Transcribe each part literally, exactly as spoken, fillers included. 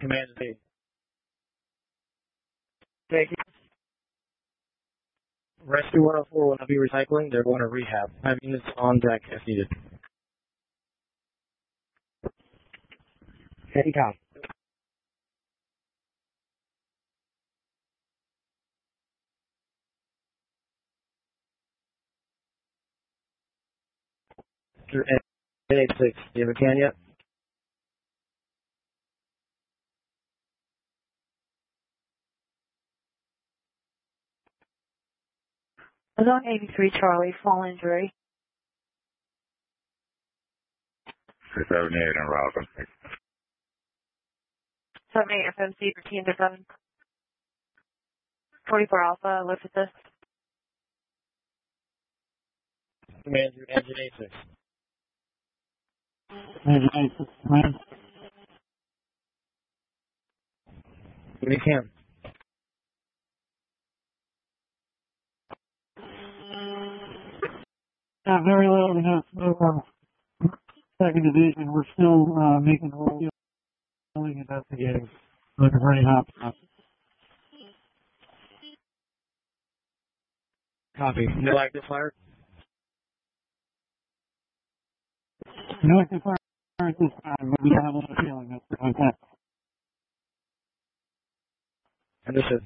Command Z. Thank you. Rescue one oh four will not be recycling. They're going to rehab. Have units on deck if needed. Heavy cop. eight eight six. Do you have a can yet? Zone eighty-three, Charlie, fall injury. seventy-eight and Robin. seventy-eight F M C for T into seven. forty-four Alpha, look at this. Command Z, engine eight six. Engine eight six, command. When you can. Yeah, very low. We have uh, second division. We're still uh, making roll, investigating. Looking for any hop. Copy. No active fire? No active fire at this time, but we don't have a lot of feeling that's like that. Understood.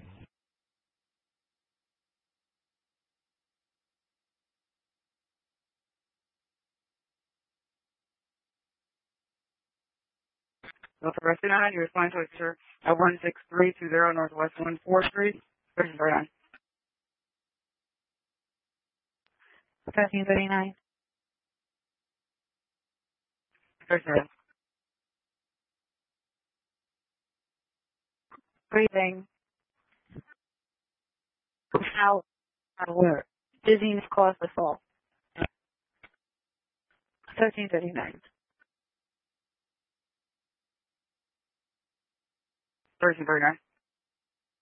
So for Rescue nine, you respond to Officer at one six three two zero Northwest one fourth Street, thirteen thirty-nine. thirteen thirty-nine. thirteen. Breathing. Without alert. Dizziness caused the fall. thirteen thirty-nine. thirteen thirty-nine.